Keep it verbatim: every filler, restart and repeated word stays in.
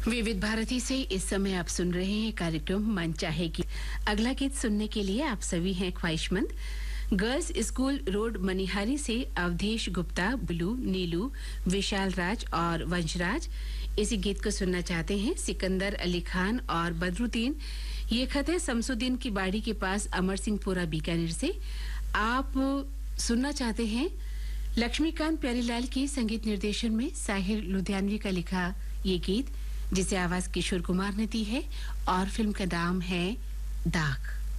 विविध भारती से इस समय आप सुन रहे हैं कार्यक्रम मन चाहे गीत। अगला गीत सुनने के लिए आप सभी हैं ख्वाहिशमंद। गर्ल्स स्कूल रोड मनिहारी से अवधेश गुप्ता, ब्लू, नीलू, विशाल राज और वंशराज इसी गीत को सुनना चाहते हैं। सिकंदर अली खान और बदरुद्दीन, ये खत है शमसुद्दीन की बाड़ी के पास अमर सिंहपुरा बीकानेर से। आप सुनना चाहते हैं लक्ष्मीकांत प्यारीलाल के संगीत निर्देशन में साहिर लुधियानवी का लिखा ये गीत, जिसे आवाज किशोर कुमार ने दी है और फिल्म का नाम है दाग।